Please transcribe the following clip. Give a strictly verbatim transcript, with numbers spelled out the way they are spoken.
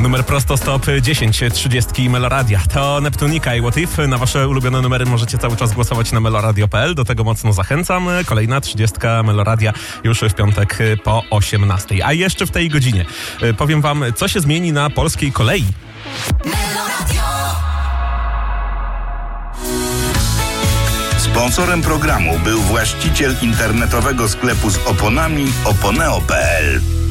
Numer prosto stop dziesięć trzydzieści Meloradia. To Neptunika i What If. Na wasze ulubione numery możecie cały czas głosować na meloradio kropka p l. Do tego mocno zachęcam. Kolejna trzydziestka Meloradia już w piątek po osiemnastej. A jeszcze w tej godzinie powiem wam, co się zmieni na polskiej kolei. Sponsorem programu był właściciel internetowego sklepu z oponami oponeo kropka p l.